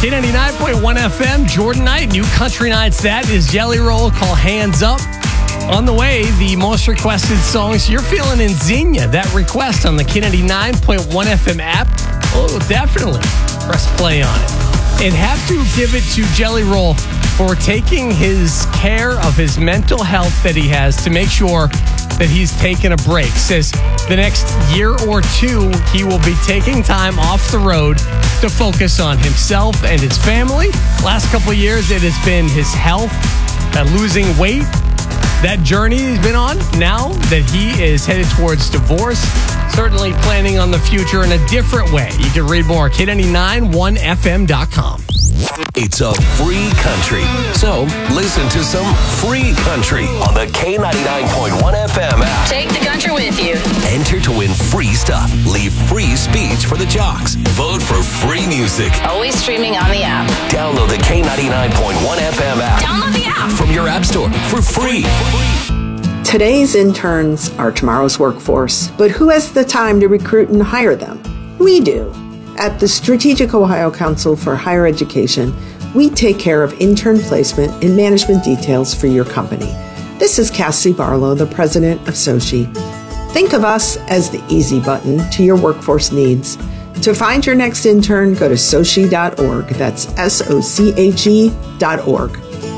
K99.1 FM, Jordan Knight, New Country Nights. That is Jelly Roll, called Hands Up. On the way, the most requested songs you're feeling in Xenia. That request on the K99.1 FM app. Oh, definitely. Press play on it. And have to give it to Jelly Roll for taking his care of his mental health that he has to make sure that he's taking a break. Says the next year or two, he will be taking time off the road to focus on himself and his family. Last couple of years, it has been his health, losing weight. That journey he's been on. Now that he is headed towards divorce, certainly planning on the future in a different way. You can read more at K991FM.com. It's a free country, so listen to some free country on the K99.1 FM app. Take the country with you. Enter to win free stuff. Leave free speech for the jocks. Vote for free music. Always streaming on the app. Download the K99.1 FM app. Download the app from your app store for free. Today's interns are tomorrow's workforce, but who has the time to recruit and hire them? We do. At the Strategic Ohio Council for Higher Education, we take care of intern placement and management details for your company. This is Cassie Barlow, the president of SOCHI. Think of us as the easy button to your workforce needs. To find your next intern, go to sochi.org. That's SOCHE.org.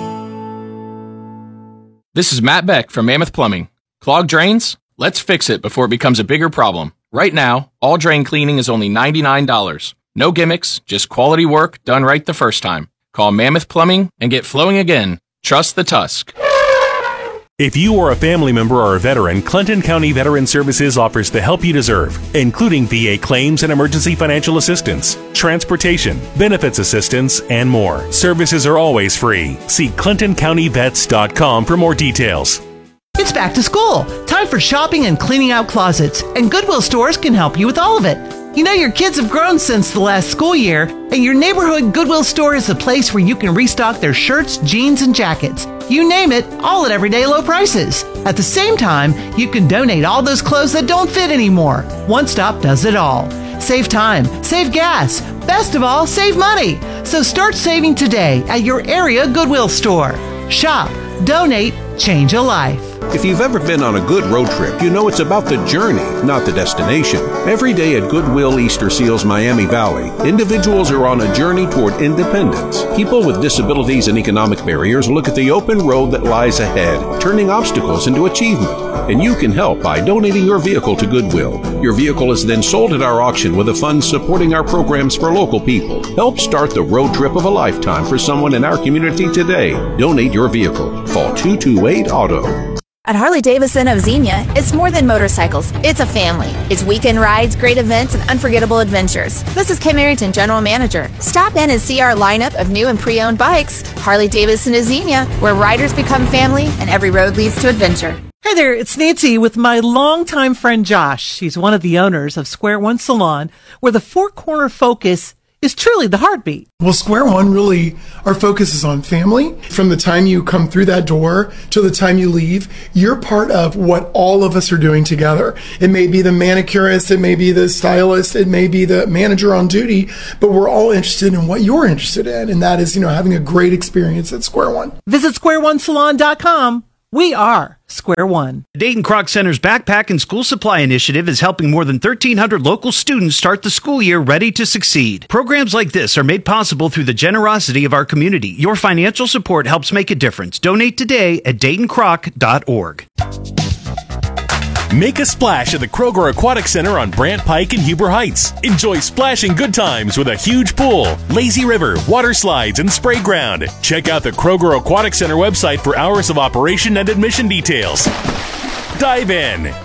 This is Matt Beck from Mammoth Plumbing. Clogged drains? Let's fix it before it becomes a bigger problem. Right now, all drain cleaning is only $99. No gimmicks, just quality work done right the first time. Call Mammoth Plumbing and get flowing again. Trust the Tusk. If you or a family member or a veteran, Clinton County Veteran Services offers the help you deserve, including VA claims and emergency financial assistance, transportation, benefits assistance, and more. Services are always free. See ClintonCountyVets.com for more details. It's back to school. Time for shopping and cleaning out closets, and Goodwill stores can help you with all of it. You know your kids have grown since the last school year, and your neighborhood Goodwill store is a place where you can restock their shirts, jeans, and jackets. You name it, all at everyday low prices. At the same time, you can donate all those clothes that don't fit anymore. One Stop does it all. Save time, save gas, best of all, save money. So start saving today at your area Goodwill store. Shop, donate, change a life. If you've ever been on a good road trip, you know it's about the journey, not the destination. Every day at Goodwill Easter Seals Miami Valley, individuals are on a journey toward independence. People with disabilities and economic barriers look at the open road that lies ahead, turning obstacles into achievement. And you can help by donating your vehicle to Goodwill. Your vehicle is then sold at our auction with the funds supporting our programs for local people. Help start the road trip of a lifetime for someone in our community today. Donate your vehicle. Call 228 AUTO. At Harley-Davidson of Xenia, it's more than motorcycles. It's a family. It's weekend rides, great events, and unforgettable adventures. This is Kim Arrington, General Manager. Stop in and see our lineup of new and pre-owned bikes. Harley-Davidson of Xenia, where riders become family and every road leads to adventure. Hey there, it's Nancy with my longtime friend Josh. She's one of the owners of Square One Salon, where the four-corner focus is truly the heartbeat. Well, Square One, really, our focus is on family. From the time you come through that door to the time you leave, you're part of what all of us are doing together. It may be the manicurist, it may be the stylist, it may be the manager on duty, but we're all interested in what you're interested in, and that is, having a great experience at Square One. Visit squareonesalon.com. We are Square One. Dayton Kroc Center's Backpack and School Supply Initiative is helping more than 1,300 local students start the school year ready to succeed. Programs like this are made possible through the generosity of our community. Your financial support helps make a difference. Donate today at DaytonKroc.org. Make a splash at the Kroger Aquatic Center on Brant Pike and Huber Heights. Enjoy splashing good times with a huge pool, lazy river, water slides, and spray ground. Check out the Kroger Aquatic Center website for hours of operation and admission details. Dive in.